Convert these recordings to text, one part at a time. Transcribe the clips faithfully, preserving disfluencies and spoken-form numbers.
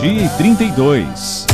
meio-dia e trinta e dois.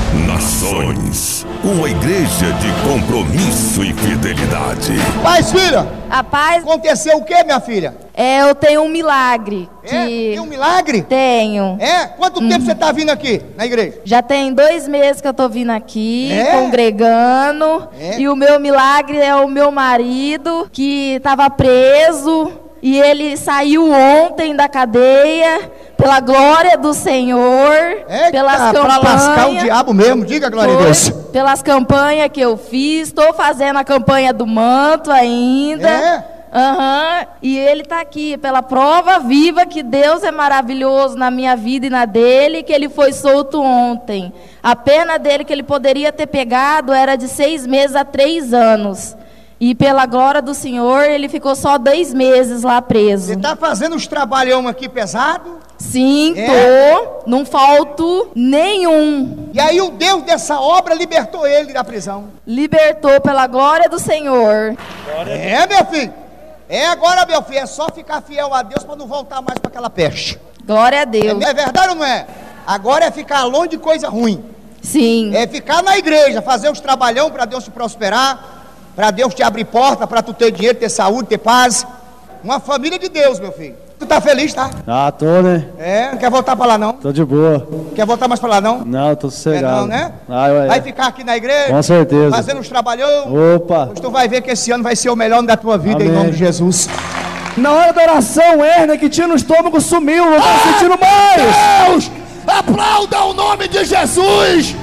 Nações, uma igreja de compromisso e fidelidade. Paz, filha! A paz. Aconteceu o que, minha filha? É, eu tenho um milagre. É? Que... Tem um milagre? Tenho. É? Quanto Uhum. tempo você tá vindo aqui na igreja? Já tem dois meses que eu tô vindo aqui, É? congregando. É? E o meu milagre é o meu marido, que estava preso. E ele saiu ontem da cadeia, pela glória do Senhor, É, pelas tá, pra lascar o diabo mesmo, diga glória a Deus. Pelas campanhas que eu fiz, estou fazendo a campanha do manto ainda. É? Aham, e ele está aqui pela prova viva que Deus é maravilhoso na minha vida e na dele, que ele foi solto ontem. A pena dele que ele poderia ter pegado era de seis meses a três anos. E pela glória do Senhor, ele ficou só dois meses lá preso. Você tá fazendo uns trabalhão aqui pesado? Sim, É? tô. Não falto nenhum. E aí o Deus dessa obra libertou ele da prisão. Libertou pela glória do Senhor. É, meu filho. É agora, meu filho, é só ficar fiel a Deus para não voltar mais para aquela peste. Glória a Deus. É, é verdade ou não é? Agora é ficar longe de coisa ruim. Sim. É ficar na igreja, fazer os trabalhão para Deus te prosperar, para Deus te abrir porta, para tu ter dinheiro, ter saúde, ter paz. Uma família de Deus, meu filho. Tu tá feliz, tá? Ah, tô, né? É, não quer voltar para lá não? Tô de boa. Quer voltar mais para lá não? Não, tô Quer sossegado. não, né? Ah, ué. Vai ficar aqui na igreja? Com certeza. Fazendo os trabalhão? Opa. Pois tu vai ver que esse ano vai ser o melhor ano da tua vida. Amém. Em nome de Jesus. Na hora da oração, Herner, que tinha no estômago, sumiu. Não tô sentindo mais. Deus! Aplauda o nome de Jesus!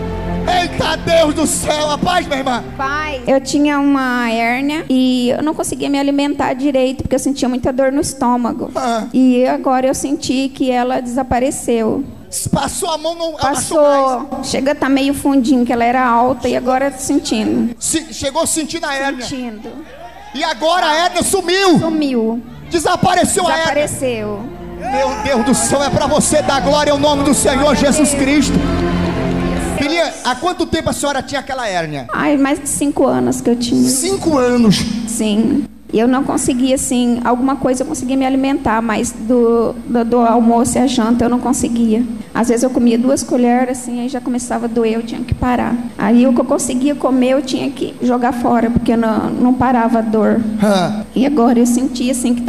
Eita Deus do céu! A paz, minha irmã! Pai, eu tinha uma hérnia e eu não conseguia me alimentar direito porque eu sentia muita dor no estômago. Ah. E agora eu senti que ela desapareceu. Passou a mão no... abaixou mais. Passou, chega a estar meio fundinho, que ela era alta e agora sentindo. Se- chegou sentindo a hérnia. Sentindo. E agora a hérnia sumiu! Sumiu. Desapareceu a hérnia! Desapareceu. Meu Deus do céu, é pra você dar glória ao nome do Senhor Jesus Cristo. Filhinha, há quanto tempo a senhora tinha aquela hérnia? Ai, mais de cinco anos que eu tinha. Cinco anos. Sim. E eu não conseguia, assim, alguma coisa eu conseguia me alimentar, mas do, do, do almoço e a janta eu não conseguia. Às vezes eu comia duas colheres, assim, aí já começava a doer, eu tinha que parar. Aí o que eu conseguia comer, eu tinha que jogar fora, porque não, não parava a dor. Ah. E agora eu sentia, assim, que